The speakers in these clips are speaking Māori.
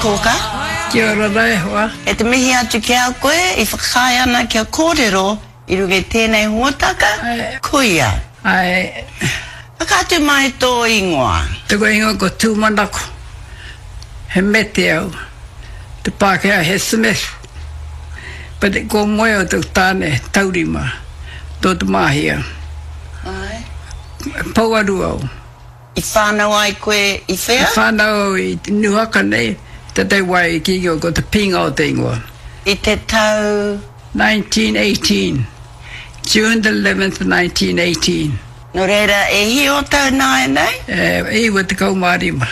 koka. Kia ora rai hoa. E te mihi atu ki au koe, I whakakai ana kia kōrero, I rungi tēnei huataka, kuia. Ai. Whakatu mai tō ingoa. Te koe ingoa ko tūmanako. He mete au. Te Pākehā he Smith. Pa te ko moe o te tāne taurima. Tō te mahia. Ai. Pauaru au. I whānau ai koe I whea? I whānau I nuhaka nei. Te te wai ki o ko te pinga o te ingoa. I te tau? 1918. June the 11th, 1918. No reira, e hi o tau nāe nei? E wa te kaumārima.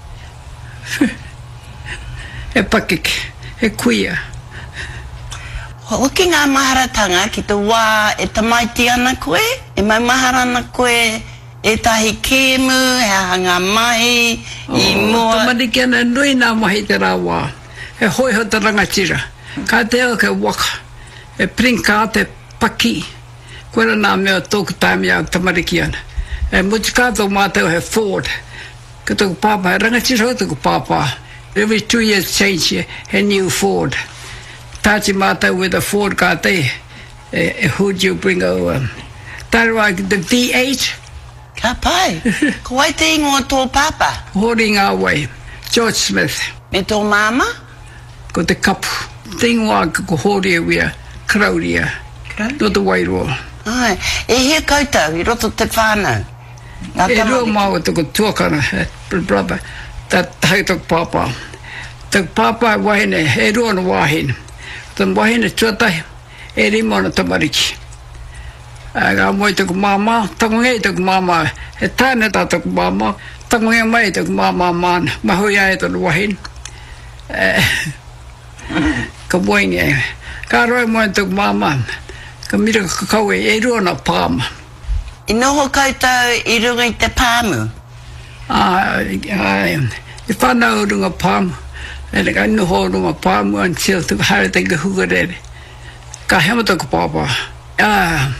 E pakik. E kuia. Hoki ngā maharatanga ki te wā e tamaiti ana koe? E mai maharana koe e tahi kēmu, he hanga mahi, I mua... Tamariki ana nui nā mahi te rā wā. E hoi ho te rangatira. Ka te au ke waka. E prinka te paki. Koera nā mea tōku tāmi au tamariki ana. E muti kātou mātou he Ford. Ka tōku pāpā, he rangatira ho tōku pāpā. Every 2 years change he new Ford. Tāti mātou with a Ford car te. Who'd you bring over? Tāra the V8. Ka pai. Ko wai te ingoa tō pāpā? Hori ngā wai. George Smith. Me tō māma? Ko te kapu. Te ingoa ko hori e wia. Krauria. No te wairoa. Ai. E hea koutou I roto te whānau? E rua māua tōku tuakana. Brother. Tā hei tōku pāpā. Tōku pāpā wahine. E rua na wahine. Tōku wahine tuatahi. E rimona tamariki. Ngā moi tōku māma, tangongai tōku māma, he tāne tā tōku māma, tangongai mai tōku māma māna, mahui ai tōku wahin. Ka moingi ai. Ka roi moi tōku māma, ka mira kakau e rua na pāma. I noho koutou I runga I te pāmu? I whanau runga pāmu, e ka noho runga pāmu until tōku hara te kahukarere. Ka hema tōku pāpā.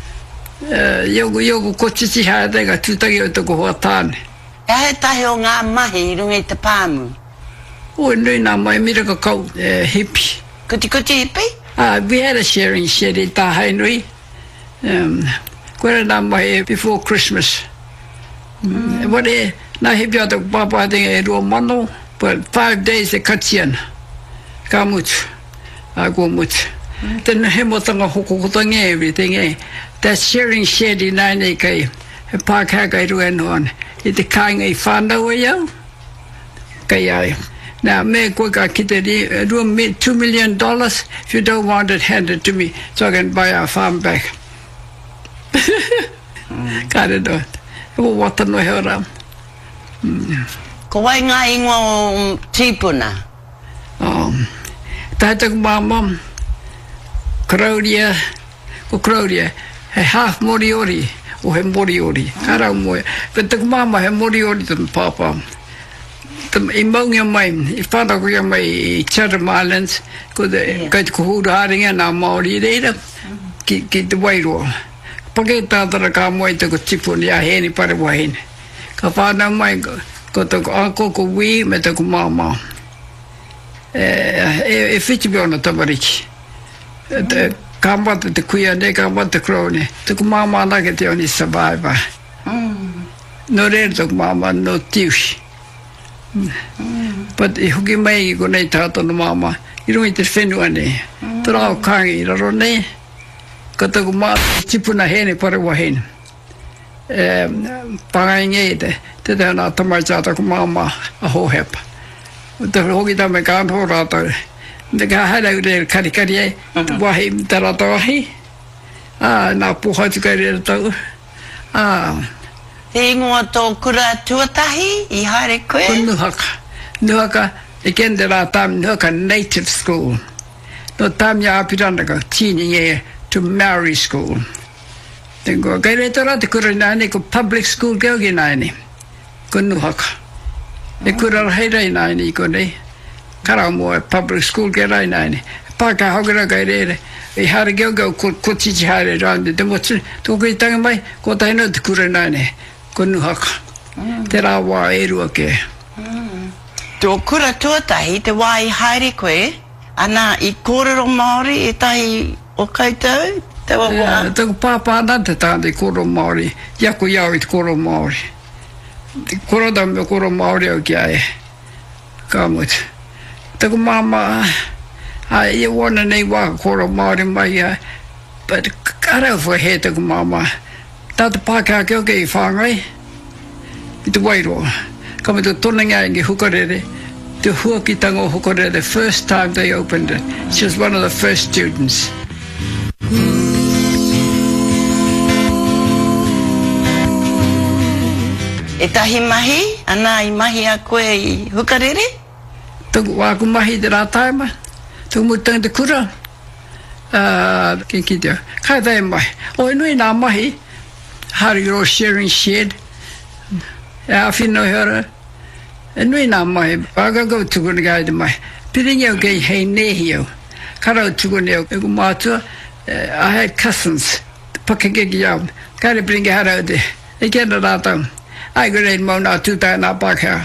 Yogu ko chichi hea te ka tūtaki o tōku hoa tāne. E he tahi o ngā mahi I runga I te pāmu? O nui nā mai mira kakau hippie. Kuti hippie? We had a sharing shed I tāhai nui. Koera nā mai before Christmas. Ware, nā hippie o tōku pāpā te e rua mano, but 5 days e katiana. Ka mutu. Ko mutu. Tēnā he motanga hokokotange everything e. That sharing shed I nāne kai, he Pākehā kai rua noan, I te kāinga I whānau e au, kai ai. Now, me koe ka ki te rua $2 million, if you don't want it, hand it to me, so I can buy our farm back. Kāre noa, e mo wata no he ora. Ko wai ngā ingoa o tīpuna? Tātaku māma, Krauria, ko Krauria, he half Moriori, o he Moriori, karau moe. But taku māma he Moriori tōna pāpā. I maungia mai, I whānakuia mai I Chatham Islands, ko te hūra haringa nā Māori reira, ki te Wairoa. Pake tātara kā moe taku tipuni a hēni pare wahine. Ka whānau mai, ko taku ako ko wī me taku māma. E whitipi ona tamariki. Ka mata te kuia ne, ka mata krone. Tuku māma nake te oni survivor. No reira tuku māma no tiushi. But I huki mai I konei tātona māma, I rungi te whenua ne. Tara o kāngi I raro ne. Ka tuku māta tipuna hene pare wahine. Pāngai ngei te nā tamai tātaku māma a hohepa. Te hoki tame ka anho rātau. Te ka haerau reira karikari e, te wahi te rata wahi. Nā puhatu kai reira tau. Te ingoa tō kura tuatahi I haere koe? Ko Nuhaka. Nuhaka, again te rā tāmi Nuhaka Native School. No tāmi a apiranaka, teaching e to Maori School. Te koa, kai reita rā te kura nāne ko public school keuki nāne. Ko Nuhaka. E kura rahirei nāne I konei. Karau mua public school ke rai nāne. Pāka haukara kai reire. I hara geogau ko chichi haere rāne. Te motu, tōku I tanga mai, ko taino te kura nāne. Ko Nuhaka. Te rā wā e rua ke. Tō kura tuatahi, te wā I haere koe, ana I kōrero Māori e tahi o koutou, te wā wā. Tōku pāpāna te tāne kōrero Māori, iaku iau I te kōrero Māori. Korota me kōrero Māori au ki ai, ka mutu. Tōku māma, I wana nei wā kōrero Māori mai, but karau whahe tōku māma. Tāta Pākehā keo kei whāngai, I te Wairoa. Kama te tonanga ingi hukarere, te huakitanga o hukarere, the first time they opened it. She was one of the first students. E tahi mahi, ana I mahi a koe I hukarere? Tōku wāku mahi te rātaima, tōku mutanga te kura. Ki te kai tai mai. O nui nā mahi, Hariro sharing shed. E awhino hera. E nui nā mai, wākakau tukuna kai te mai. Piringi au kei hei nehi au. Karau tukuna au, e ku mātua. I had cousins, pakekeki au. Kare piringi harau te. E kena rātau. Ai ko rein mau nā tūtai nā Pākehā.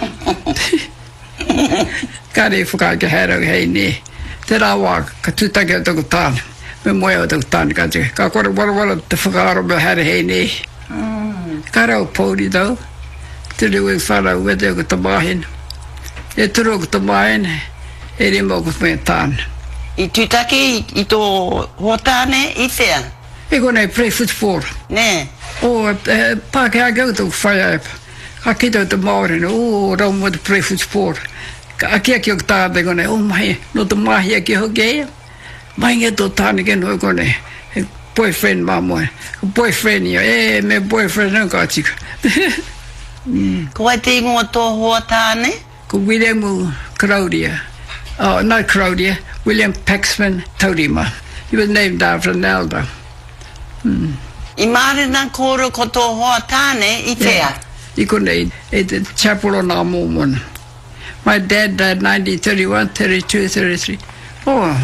Kare whakaake harau hei nehi. Te rā wā, ka tūtake au tōku tāna. Me moe au tōku tāna ka te. Ka kore warawara te whakaaro me hare hei nehi. Karau pōri tau. Te rewe wharau wete o ku tamahin. E turu o ku tamahin, e re mo ku whea tāna. I tūtake I tō hotāne I whea? E konei play football. Ne. O Pākehā kau tōku whai aipa. Ka kitau te Māori no, o rau mo te play football. Ka akia ki o ku tāte konei, o mai, no te mahi aki hoki ea. Mai nge tō tāne ke no konei. Boyfriend mā moe. Boyfriend ia, me boyfriend nau ka tika. Ko ai te ingoa tō hotāne? Ko William Claudia. Oh, not Claudia. William Paxman Taurima. He was named after an elder. I mārena kōro ko tō hotāne I whea? I konei, e te chapel o nā mōmona. My dad died 1931, 32, 33. Oh,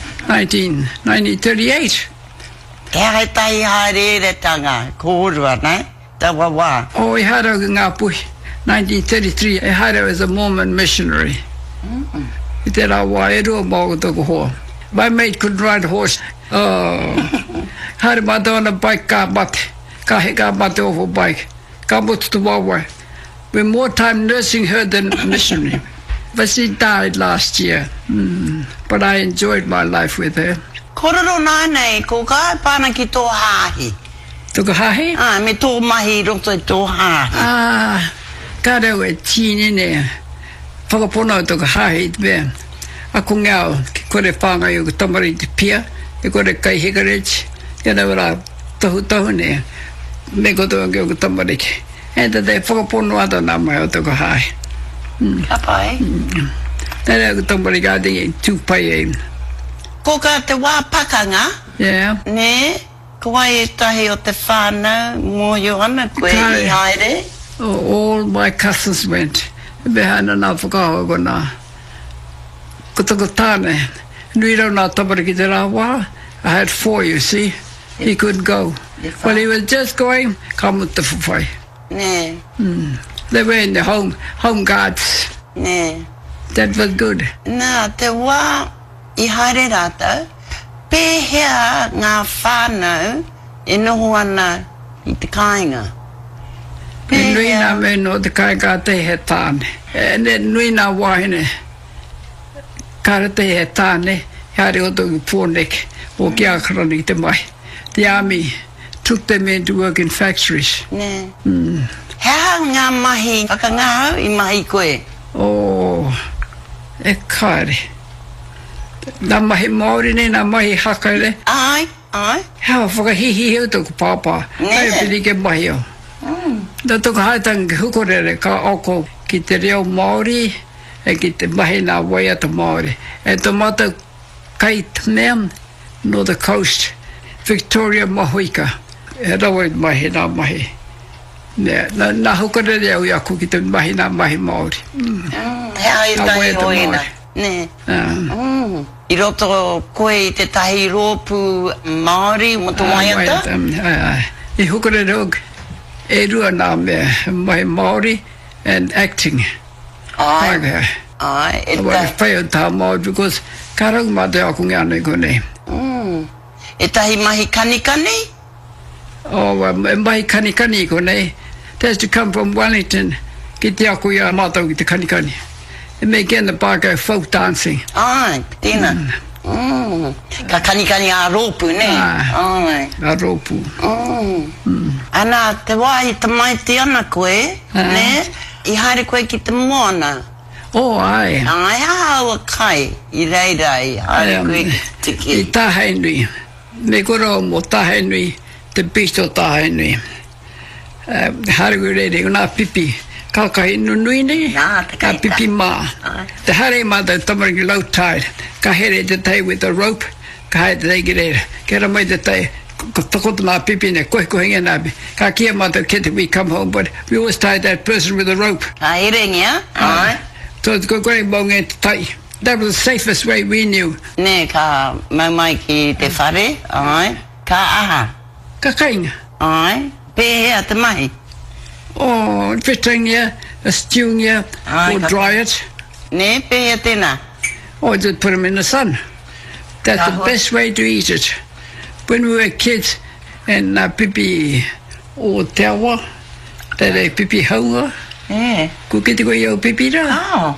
1938. E hai tai haere tanga, kōrua, ne? Tawa wā. Oh, I harau ki ngā puhi. 1933, I harau as a Mormon missionary. I te rā wā, e rua mōku tōku hoa. My mate could ride a horse. Oh, hare mata on a bike ka mate. Ka he ka mate off a bike. Ka mutu tu wawa. We more time nursing her than missionary. But she died last year. But I enjoyed my life with her. Kororo nānei, ko kai pāna ki tō hāhi. Tōku hahi? Me tō mahi roto I tō hāhi. Ka rau e tīne ne. Whakapona o tōku hahi te mea. A ko ngāo, ki kore whāngai o ku tamari te pia. E kore kai hikarech. Ia nau rā tohu ne. Me koto o ku tamari ki. E te te whakapono ata nā mai o tōku hahi. Ka pai? Tēnā ku tamari ka te tūpai e. Ko ka te wā pakanga? Yeah. Ne, ko ai e tahi o te whānau, mōio ana koe I haere? All my cousins went. Behana nā whakaho ko nā. Ko toko tāne. Nui rau nā tamari ki te rā wā. I had 4, you see. He couldn't go. Well, he was just going, come with the whawhai. Ne. They were in the home guards. Ne. That was good. Nā, te wā I haere rātou, pēhea ngā whānau e noho ana I te kāinga. E nui nā me no te kāinga te he tāne. E nui nā wāhine. Kāra te he tāne, haere o tōku pōnek, o ki akarani te mai. The army took them in to work in factories. Ne. Hea ngā mahi, whakangāu I mahi koe? Oh, e kāre. Nā mahi Māori ne, nā mahi hakaere. Ai. Hea whakahihi au tōku pāpā. Kai piri ke mahi au. Nā tōku haitanga ki hukorere ka oko ki te reo Māori e ki te mahi nā waiata Māori. E tō mata kai tmea no the coast, Victoria Mahuika. E rawa I mahi nā mahi. Nā hukorere au iaku ki te mahi nā mahi Māori. Hea I tahi hoina. Ne. I roto koe I te tahi rōpū Māori mo tō waiata? I hukorere og e rua nā mea, mai Māori and acting. Ai. Ai, e Wa whai o tā mau, because karau mā te aku ngā nei konei. E tahi mahi kanikani? E mahi kanikani konei. That's to come from Wellington, ki te aku ia mātau ki te kanikani. E me gen the Bargo folk dancing. Ai, tēnā. Ka kanikani a rōpu, ne? Ai. A rōpu. Ana, te wā i te mai te ana koe, ne? I haere koe ki te moana. Ai. Ai, hawa kai, i reira i haere koe ki te ki. I Tāhainui. Me koro mo Tāhainui, te beach o Tāhainui. Haere koe reire, ngā pipi. Kakahi nunui nei, ka pipi mā. Te haere mā te tamariki low tide. Ka here te tei with a rope, ka haere te tei ki reira. Kera mai te tei, ko takoto nā pipi nei, koe koe ngia nāpi. Ka kia mā te kete we come home, but we always tied that person with a rope. Ka here ngia, ai. So it's koe koe mō ngai te tai. That was the safest way we knew. Ne, ka maumai ki te whare, ai. Ka aha. Ka kainga. Ai, pēhea te mahi. Fitting here, a stew here, or dry it. Ne, pēhea tēnā. Or just put them in the sun. That's the best way to eat it. When we were kids, and pipi o te awa, that a pipi haunga. Ko kite ko iau pipi ra.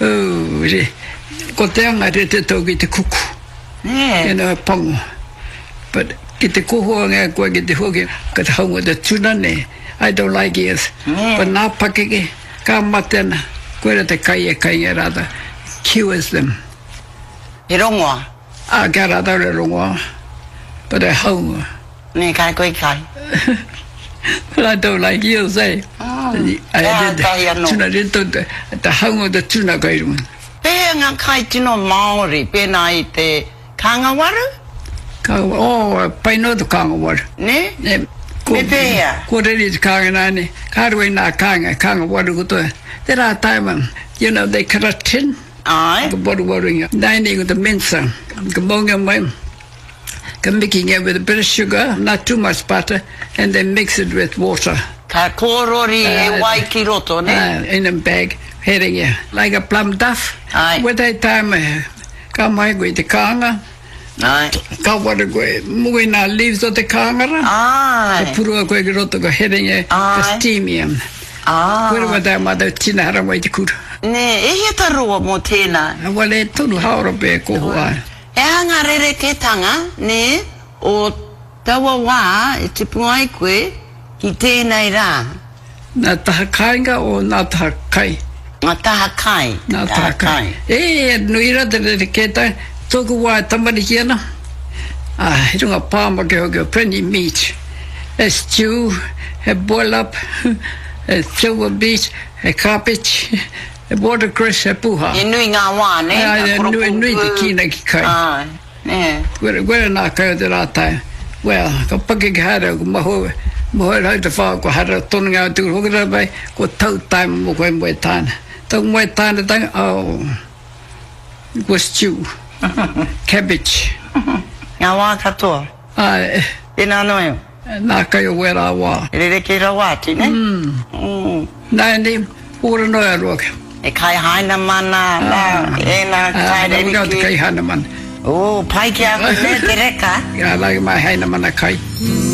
Ko te anga re te tau ki te kuku. Ena pango. But ki te kohoa ngā koe ki te hoki, ka te haunga te tuna ne. I don't like it. But nā pakeke, ka matena, koe ra te kai e kai e rata, cures them. E rongoa? Ka rata re rongoa. But I haunga. Ne, kai koe kai. But I don't like eels, eh? I did tuna rito, te haunga te tuna kai runga. Pēhea ngā kai tino Māori, pēnā i te kāngawaru? Paino te kāngawaru. Ne? Me pēhea? Ko reri te kānga nāne, kārui nā kāngawaru kotoa. Te rā taima, you know, they cut a tin. Ai. Ka waru inga. Nāne ko te mensa. Ka monga mai. Ka mixing it with a bit of sugar, not too much butter, and then mix it with water. Ka kōrori e wai ki roto, ne? In a bag, heading it. Like a plum duff. Ai. With that time, ka mai koe te kānga. Ai. Ka wara koe, mui nā leaves o te kānga ra. Ai. Ka purua koe ki roto ka heading it, ka steamium. Koe rawa tā mata tina hara mai te kura. Ne, e heta roa mō tēnā. Wale tonu haora pē koho ai. E hanga rere ke tanga, ne, o tawa wā e te puai koe ki tēnei rā. Nā taha kāinga o nā taha kai? Nā taha kai. Nā taha kai. Nui rata rere ke tai, tōku wā tamari ki ana. He runga pāma ke hoki o plenty meat. A stew, a boil up, a silver beet, a cabbage, a watercress, a puha. E nui ngā wā, ne? Nui te kina ki kai. Ai, ne. Wera nā kai o te rā tai. Well, ka pake ki hara, ko maho rau te whao, ko hara tonu ngā tūru hokera bai, ko tau taima mo koe moe tāna. Tau moe tāna tanga, ko stew, cabbage. Ngā wā katoa? Tēnā noe? Nā kai o wera wā. Rere ke ra wāti, ne? Nā ni, ora noe aroka. E kai haina mana, e nā kai rere Nā kai haina mana. Pai ki a koe ne te reka? Ia lagi mai haina mana kai.